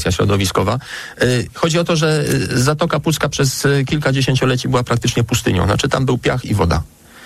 środowiskowa. Chodzi o to, że Zatoka Pucka przez kilka dziesięcioleci była praktycznie pustynią. Znaczy tam był piach i woda.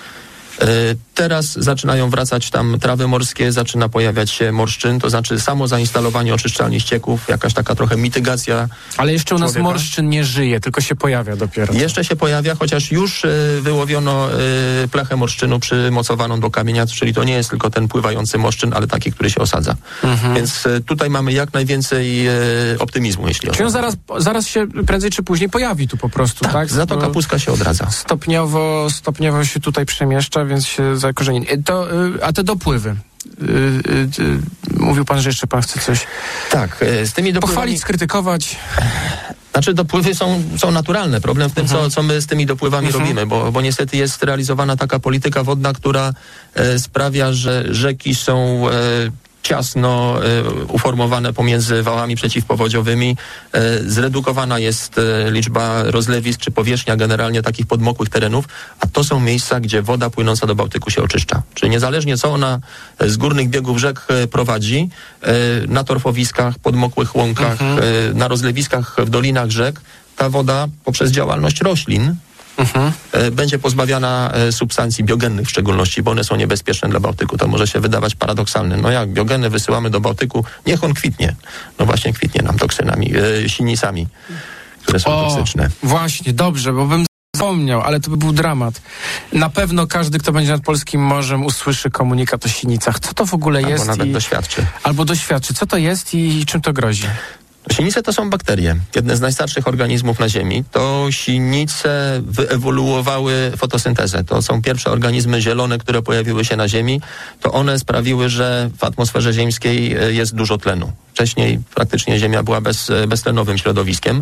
Teraz zaczynają wracać tam trawy morskie, zaczyna pojawiać się morszczyn, to znaczy samo zainstalowanie oczyszczalni ścieków, jakaś taka trochę mitygacja. Ale jeszcze u nas człowieka. morszczyn nie żyje, tylko się pojawia dopiero. Jeszcze się pojawia, chociaż już wyłowiono plechę morszczynu przymocowaną do kamienia, czyli to nie jest tylko ten pływający morszczyn, ale taki, który się osadza. Więc tutaj mamy jak najwięcej optymizmu, jeśli Czyli on zaraz się prędzej czy później pojawi tu po prostu, tak? Zatoka Pucka się odradza. Stopniowo się tutaj przemieszcza, więc się zakorzeni. A te dopływy? Mówił pan, że jeszcze pan chce coś Tak, z tymi dopływami... pochwalić, skrytykować. Znaczy dopływy są naturalne. Problem w tym, co my z tymi dopływami robimy, bo niestety jest realizowana taka polityka wodna, która sprawia, że rzeki są ciasno uformowane pomiędzy wałami przeciwpowodziowymi. Zredukowana jest liczba rozlewisk czy powierzchnia generalnie takich podmokłych terenów, a to są miejsca, gdzie woda płynąca do Bałtyku się oczyszcza. Czyli niezależnie co ona z górnych biegów rzek prowadzi, na torfowiskach, podmokłych łąkach, na rozlewiskach w dolinach rzek, ta woda poprzez działalność roślin będzie pozbawiana substancji biogennych w szczególności, bo one są niebezpieczne dla Bałtyku. To może się wydawać paradoksalne. No jak biogeny wysyłamy do Bałtyku, niech on kwitnie. No właśnie kwitnie nam toksynami, sinicami, które są toksyczne. Właśnie, dobrze, bo bym zapomniał, ale to by był dramat. Na pewno każdy, kto będzie nad polskim morzem, usłyszy komunikat o sinicach. Co to w ogóle jest? Albo nawet doświadczy. Albo doświadczy. Co to jest i czym to grozi? Sinice to są bakterie. Jedne z najstarszych organizmów na Ziemi. To sinice wyewoluowały fotosyntezę. To są pierwsze organizmy zielone, które pojawiły się na Ziemi. To one sprawiły, że w atmosferze ziemskiej jest dużo tlenu. Wcześniej praktycznie Ziemia była beztlenowym środowiskiem.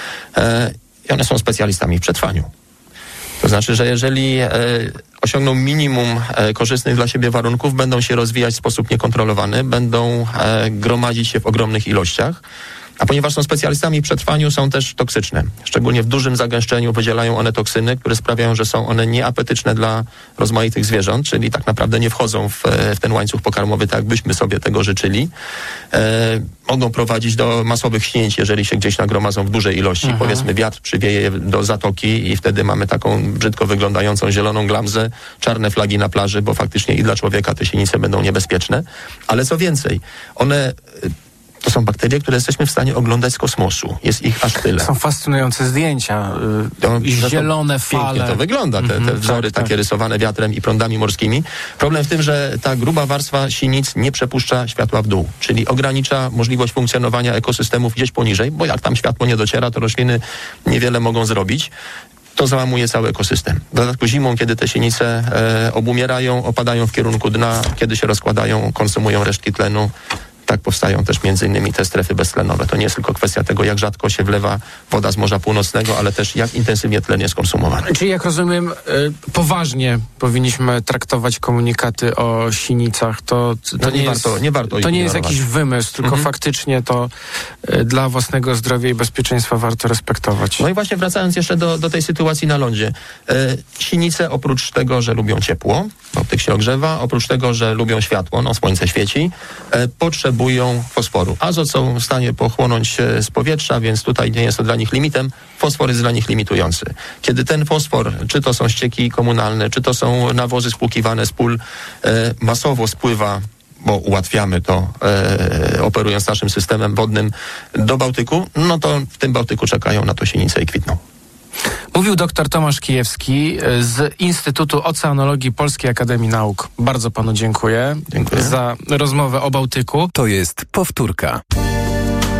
I one są specjalistami w przetrwaniu. To znaczy, że jeżeli osiągną minimum korzystnych dla siebie warunków, będą się rozwijać w sposób niekontrolowany, będą gromadzić się w ogromnych ilościach. A ponieważ są specjalistami w przetrwaniu, są też toksyczne. Szczególnie w dużym zagęszczeniu wydzielają one toksyny, które sprawiają, że są one nieapetyczne dla rozmaitych zwierząt, czyli tak naprawdę nie wchodzą w ten łańcuch pokarmowy, tak jakbyśmy sobie tego życzyli. Mogą prowadzić do masowych śnięć, jeżeli się gdzieś nagromadzą w dużej ilości. Powiedzmy, wiatr przywieje je do zatoki i wtedy mamy taką brzydko wyglądającą zieloną glamzę, czarne flagi na plaży, bo faktycznie i dla człowieka te sinice będą niebezpieczne. Ale co więcej, one... To są bakterie, które jesteśmy w stanie oglądać z kosmosu. Jest ich aż tyle. Są fascynujące zdjęcia. Zielone fale. Pięknie to wygląda, te wzory takie rysowane wiatrem i prądami morskimi. Problem w tym, że ta gruba warstwa sinic nie przepuszcza światła w dół, czyli ogranicza możliwość funkcjonowania ekosystemów gdzieś poniżej, bo jak tam światło nie dociera, to rośliny niewiele mogą zrobić. To załamuje cały ekosystem. W dodatku zimą, kiedy te sinice obumierają, opadają w kierunku dna, kiedy się rozkładają, konsumują resztki tlenu. Tak powstają też między innymi te strefy beztlenowe. To nie jest tylko kwestia tego, jak rzadko się wlewa woda z Morza Północnego, ale też jak intensywnie tlen jest konsumowany. Czyli jak rozumiem, poważnie powinniśmy traktować komunikaty o sinicach. To nie warto to nie jest jakiś wymysł, tylko faktycznie to dla własnego zdrowia i bezpieczeństwa warto respektować. No i właśnie wracając jeszcze do tej sytuacji na lądzie. Sinice oprócz tego, że lubią ciepło, Bałtyk się ogrzewa, oprócz tego, że lubią światło, no słońce świeci, potrzebują fosforu. Azot są w stanie pochłonąć z powietrza, więc tutaj nie jest to dla nich limitem. Fosfor jest dla nich limitujący. Kiedy ten fosfor, czy to są ścieki komunalne, czy to są nawozy spłukiwane z pól, masowo spływa, bo ułatwiamy to, operując naszym systemem wodnym do Bałtyku, no to w tym Bałtyku czekają na to sinice i kwitną. Mówił dr Tomasz Kijewski z Instytutu Oceanologii Polskiej Akademii Nauk. Bardzo panu dziękuję za rozmowę o Bałtyku. To jest powtórka.